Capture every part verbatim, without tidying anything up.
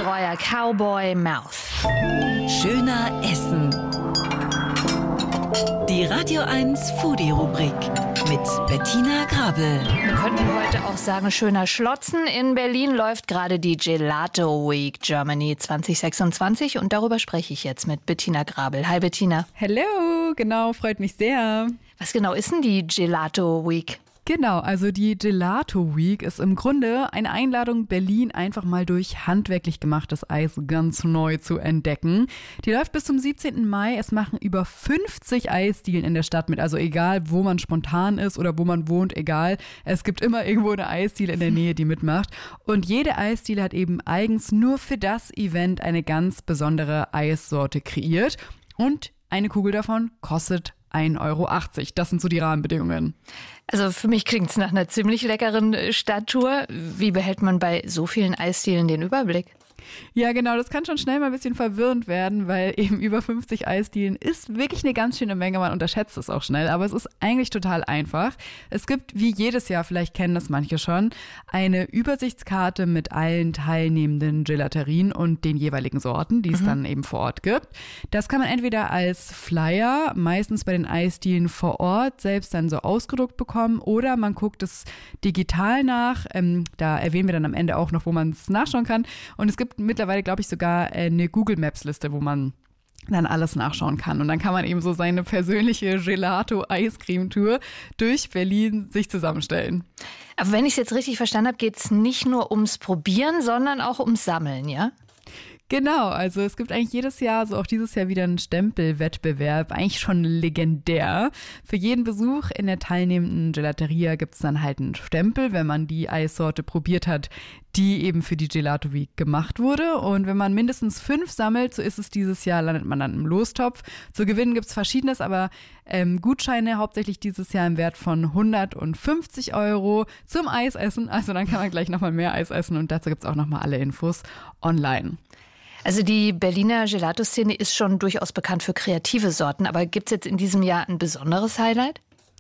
euer Cowboy Mouth. Schöner Essen. Die Radio eins Foodie-Rubrik mit Bettina Grabel. Wir könnten heute auch sagen, schöner Schlotzen. In Berlin läuft gerade die Gelato Week Germany zwanzig sechsundzwanzig und darüber spreche ich jetzt mit Bettina Grabel. Hi Bettina. Hello, genau, freut mich sehr. Was genau ist denn die Gelato Week? Genau, also die Gelato Week ist im Grunde eine Einladung, Berlin einfach mal durch handwerklich gemachtes Eis ganz neu zu entdecken. Die läuft bis zum siebzehnten Mai. Es machen über fünfzig Eisdielen in der Stadt mit. Also egal, wo man spontan ist oder wo man wohnt, egal. Es gibt immer irgendwo eine Eisdiele in der Nähe, die mitmacht. Und jede Eisdiele hat eben eigens nur für das Event eine ganz besondere Eissorte kreiert. Und eine Kugel davon kostet ein Euro achtzig. Das sind so die Rahmenbedingungen. Also für mich klingt es nach einer ziemlich leckeren Stadttour. Wie behält man bei so vielen Eisdielen den Überblick? Ja, genau, das kann schon schnell mal ein bisschen verwirrend werden, weil eben über fünfzig Eisdielen ist wirklich eine ganz schöne Menge, man unterschätzt es auch schnell, aber es ist eigentlich total einfach. Es gibt, wie jedes Jahr, vielleicht kennen das manche schon, eine Übersichtskarte mit allen teilnehmenden Gelaterien und den jeweiligen Sorten, die es mhm. dann eben vor Ort gibt. Das kann man entweder als Flyer, meistens bei den Eisdielen vor Ort, selbst dann so ausgedruckt bekommen, oder man guckt es digital nach. Ähm, da erwähnen wir dann am Ende auch noch, wo man es nachschauen kann. Und es gibt mittlerweile, glaube ich, sogar eine Google Maps-Liste, wo man dann alles nachschauen kann. Und dann kann man eben so seine persönliche Gelato-Eiscreme-Tour durch Berlin sich zusammenstellen. Aber wenn ich es jetzt richtig verstanden habe, geht es nicht nur ums Probieren, sondern auch ums Sammeln, ja? Genau, also es gibt eigentlich jedes Jahr, so auch dieses Jahr wieder einen Stempelwettbewerb, eigentlich schon legendär. Für jeden Besuch in der teilnehmenden Gelateria gibt es dann halt einen Stempel, wenn man die Eissorte probiert hat, die eben für die Gelato Week gemacht wurde. Und wenn man mindestens fünf sammelt, so ist es dieses Jahr, landet man dann im Lostopf. Zu gewinnen gibt es Verschiedenes, aber ähm, Gutscheine hauptsächlich dieses Jahr im Wert von hundertfünfzig Euro zum Eisessen. Also dann kann man gleich nochmal mehr Eis essen und dazu gibt es auch nochmal alle Infos online. Also die Berliner Gelato-Szene ist schon durchaus bekannt für kreative Sorten, aber gibt es jetzt in diesem Jahr ein besonderes Highlight?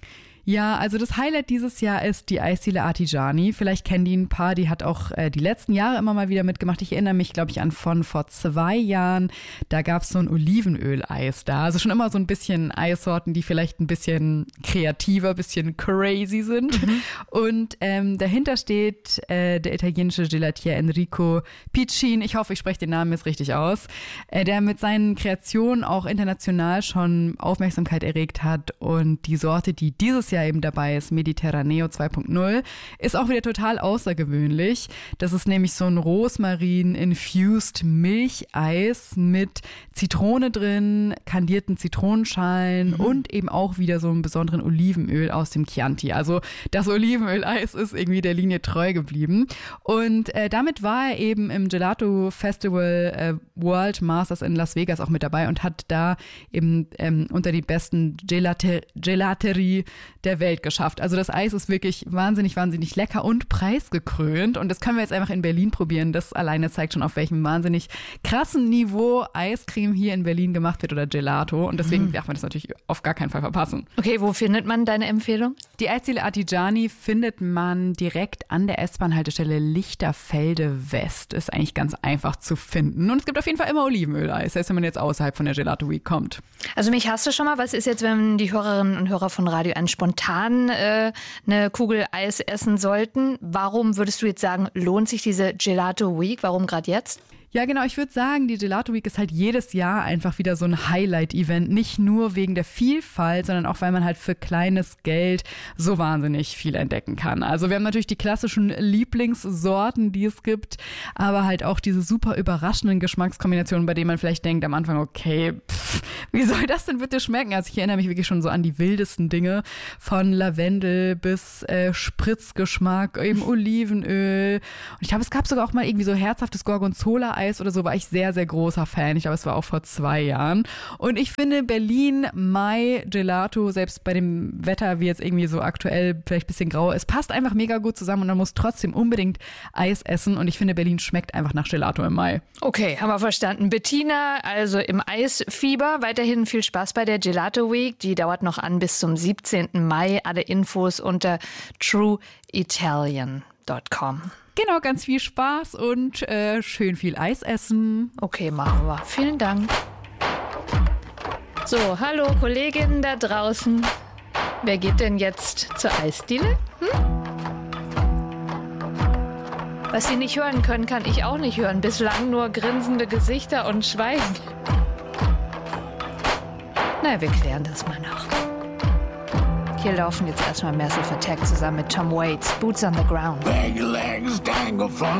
Ja, also das Highlight dieses Jahr ist die Eisdiele Artigiani. Vielleicht kennen die ein paar, die hat auch äh, die letzten Jahre immer mal wieder mitgemacht. Ich erinnere mich, glaube ich, an von vor zwei Jahren. Da gab es so ein Olivenöl-Eis da. Also schon immer so ein bisschen Eissorten, die vielleicht ein bisschen kreativer, ein bisschen crazy sind. Mhm. Und ähm, dahinter steht äh, der italienische Gelatier Enrico Piccin. Ich hoffe, ich spreche den Namen jetzt richtig aus. Äh, der mit seinen Kreationen auch international schon Aufmerksamkeit erregt hat. Und die Sorte, die dieses Jahr eben dabei ist, Mediterraneo zwei Punkt null, ist auch wieder total außergewöhnlich. Das ist nämlich so ein Rosmarin-infused Milcheis mit Zitrone drin, kandierten Zitronenschalen mhm. und eben auch wieder so einem besonderen Olivenöl aus dem Chianti. Also das Olivenöl-Eis ist irgendwie der Linie treu geblieben. Und äh, damit war er eben im Gelato Festival äh, World Masters in Las Vegas auch mit dabei und hat da eben ähm, unter die besten Gelate- Gelaterie der Welt geschafft. Also das Eis ist wirklich wahnsinnig, wahnsinnig lecker und preisgekrönt. Und das können wir jetzt einfach in Berlin probieren. Das alleine zeigt schon, auf welchem wahnsinnig krassen Niveau Eiscreme hier in Berlin gemacht wird oder Gelato. Und deswegen mhm. darf man das natürlich auf gar keinen Fall verpassen. Okay, wo findet man deine Empfehlung? Die Eisdiele Artigiani findet man direkt an der S-Bahn-Haltestelle Lichterfelde West. Ist eigentlich ganz einfach zu finden. Und es gibt auf jeden Fall immer Olivenöl-Eis, selbst wenn man jetzt außerhalb von der Gelato Week kommt. Also mich hast du schon mal. Was ist jetzt, wenn die Hörerinnen und Hörer von Radio eins spontan äh, eine Kugel Eis essen sollten? Warum würdest du jetzt sagen, lohnt sich diese Gelato Week? Warum gerade jetzt? Ja, genau. Ich würde sagen, die Gelato Week ist halt jedes Jahr einfach wieder so ein Highlight-Event. Nicht nur wegen der Vielfalt, sondern auch, weil man halt für kleines Geld so wahnsinnig viel entdecken kann. Also wir haben natürlich die klassischen Lieblingssorten, die es gibt, aber halt auch diese super überraschenden Geschmackskombinationen, bei denen man vielleicht denkt am Anfang, okay, pff, wie soll das denn bitte schmecken? Also ich erinnere mich wirklich schon so an die wildesten Dinge, von Lavendel bis äh, Spritzgeschmack, eben Olivenöl. Und ich glaube, es gab sogar auch mal irgendwie so herzhaftes Gorgonzola-Eis oder so, war ich sehr, sehr großer Fan. Ich glaube, es war auch vor zwei Jahren. Und ich finde Berlin, Mai, Gelato, selbst bei dem Wetter, wie jetzt irgendwie so aktuell vielleicht ein bisschen grau, es passt einfach mega gut zusammen und man muss trotzdem unbedingt Eis essen. Und ich finde, Berlin schmeckt einfach nach Gelato im Mai. Okay, haben wir verstanden. Bettina, also im Eisfieber. Weiterhin viel Spaß bei der Gelato Week. Die dauert noch an bis zum siebzehnten Mai. Alle Infos unter True Italian. Punkt com. Genau, ganz viel Spaß und äh, schön viel Eis essen. Okay, machen wir. Vielen Dank. So, hallo Kolleginnen da draußen. Wer geht denn jetzt zur Eisdiele? Hm? Was Sie nicht hören können, kann ich auch nicht hören. Bislang nur grinsende Gesichter und Schweigen. Na, wir klären das mal noch. Hier laufen jetzt erstmal Massive Attack zusammen mit Tom Waits, Boots on the Ground.